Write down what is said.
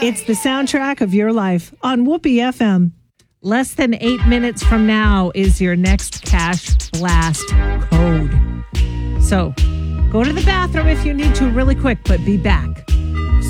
It's the soundtrack of your life on Whoopee FM. Less than 8 minutes from now is your next Cash Blast code. So go to the bathroom if you need to really quick, but be back